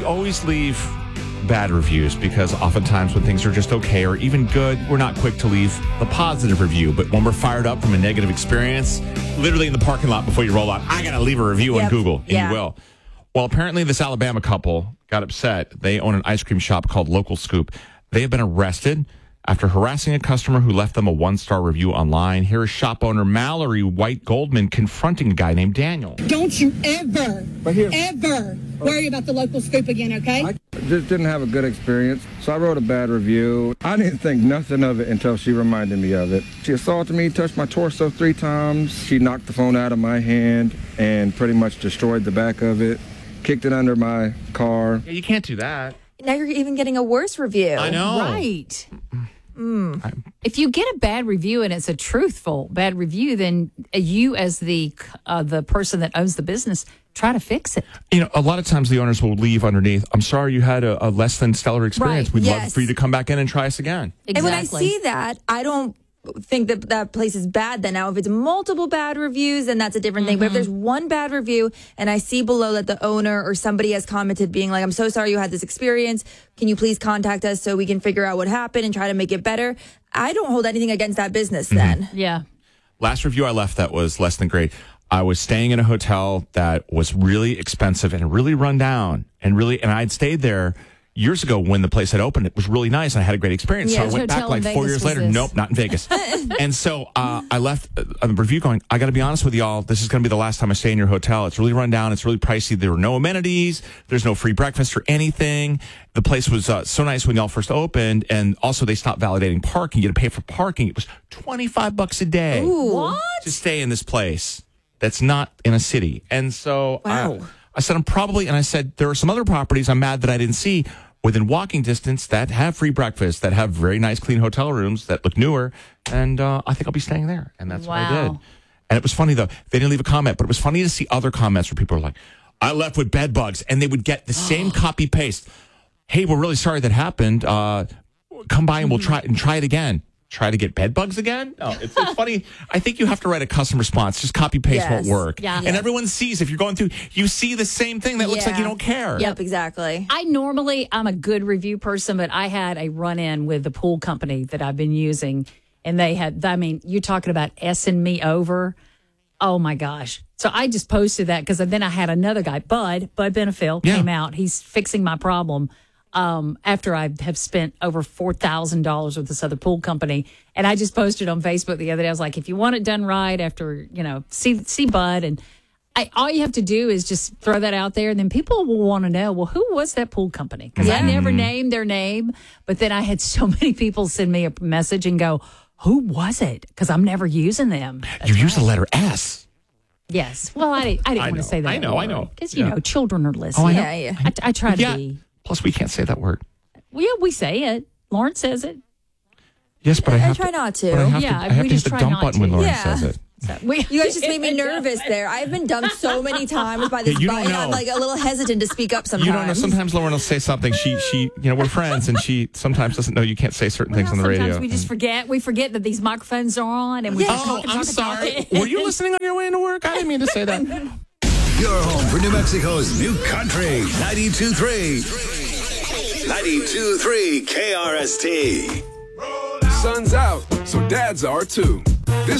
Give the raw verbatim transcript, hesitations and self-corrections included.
we always leave bad reviews because oftentimes when things are just okay or even good, we're not quick to leave the positive review. But when we're fired up from a negative experience, literally in the parking lot before you roll out, I got to leave a review yep. on Google. And yeah. you will. Well, apparently this Alabama couple got upset. They own an ice cream shop called Local Scoop. They have been arrested after harassing a customer who left them a one-star review online. Here is shop owner Mallory White Goldman confronting a guy named Daniel. Don't you ever, ever worry about the Local Scoop again, okay? I just didn't have a good experience, so I wrote a bad review. I didn't think nothing of it until she reminded me of it. She assaulted me, touched my torso three times. She knocked the phone out of my hand and pretty much destroyed the back of it, kicked it under my car. Yeah, you can't do that. Now you're even getting a worse review. I know. Right. Mm. If you get a bad review and it's a truthful bad review, then you as the uh, the person that owns the business, try to fix it. You know, a lot of times the owners will leave underneath, I'm sorry you had a, a less than stellar experience. Right. We'd yes. love for you to come back in and try us again. Exactly. And when I see that, I don't think that that place is bad then. Now, if it's multiple bad reviews, then that's a different thing. Mm-hmm. But if there's one bad review and I see below that the owner or somebody has commented being like, I'm so sorry you had this experience. Can you please contact us so we can figure out what happened and try to make it better? I don't hold anything against that business mm-hmm. then. Yeah. Last review I left that was less than great. I was staying in a hotel that was really expensive and really run down and really, and I'd stayed there years ago when the place had opened. It was really nice and I had a great experience. Yeah, so I went back like four years later. This? Nope, not in Vegas. And so uh, I left a review going, I got to be honest with y'all. This is going to be the last time I stay in your hotel. It's really run down. It's really pricey. There were no amenities. There's no free breakfast or anything. The place was uh, so nice when y'all first opened. And also they stopped validating parking. You had to pay for parking. It was twenty-five bucks a day. Ooh, what? To stay in this place that's not in a city. And so wow. I, I said, I'm probably, and I said, there are some other properties I'm mad that I didn't see within walking distance that have free breakfast, that have very nice, clean hotel rooms that look newer. And uh, I think I'll be staying there. And that's wow. what I did. And it was funny, though. They didn't leave a comment, but it was funny to see other comments where people were like, I left with bed bugs. And they would get the same copy paste. Hey, we're really sorry that happened. Uh, come by and we'll try and try it again. Try to get bed bugs again? No, it's, it's funny. I think you have to write a custom response. Just copy paste yes. won't work. Yeah. And yeah. everyone sees, if you're going through, you see the same thing that looks yeah. like you don't care. Yep, exactly. I normally, I'm a good review person, but I had a run-in with the pool company that I've been using. And they had, I mean, you're talking about S-ing me over. Oh, my gosh. So I just posted that because then I had another guy, Bud, Bud Benefil, yeah. came out. He's fixing my problem. Um, after I have spent over four thousand dollars with this other pool company. And I just posted on Facebook the other day. I was like, if you want it done right after, you know, see, see Bud. And I, all you have to do is just throw that out there. And then people will want to know, well, who was that pool company? Because yeah. I never named their name. But then I had so many people send me a message and go, who was it? Because I'm never using them. That's you right. use the letter S. Yes. Well, I, I didn't I want know, to say that. I know, I know. Because, you yeah. know, children are listening. Oh, I know. Yeah, yeah. I, I try to yeah. be. Plus, we can't say that word. Well, yeah, we say it. Lauren says it. Yes, but I, I have try to, not to. But I have Yeah, to, I have we to hit just the try dump not button when to. Lauren Yeah. says it. So we, You guys just made me nervous there. I've been dumped so many times by this Yeah, you don't button. know. I'm like a little hesitant to speak up sometimes. You don't know. Sometimes Lauren will say something. She, she, you know, we're friends, and she sometimes doesn't know you can't say certain things Well, on the sometimes radio. we just forget. We forget that these microphones are on, and we just Oh, talk and I'm talk and sorry. talk. Were you listening on your way into work? I didn't mean to say that. Your home for New Mexico's new country, ninety-two point three. ninety-two point three K R S T. Sun's out, so dads are too. This